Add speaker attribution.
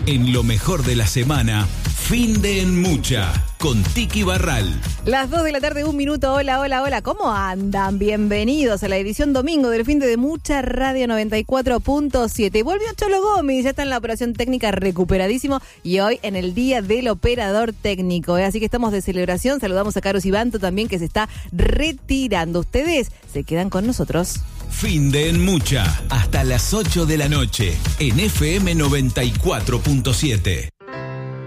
Speaker 1: En lo mejor de la semana, Fin de En Mucha, con Tiki Barral.
Speaker 2: Las 2 de la tarde, 1 minuto. Hola, hola, hola. ¿Cómo andan? Bienvenidos a la edición domingo del Fin de Mucha Radio 94.7. Volvió Cholo Gómez, ya está en la operación técnica recuperadísimo y hoy en el día del operador técnico. Así que estamos de celebración. Saludamos a Carlos Ibanto también, que se está retirando. Ustedes se quedan con nosotros.
Speaker 1: Fin de En Mucha, hasta las 8 de la noche, en FM 94.7.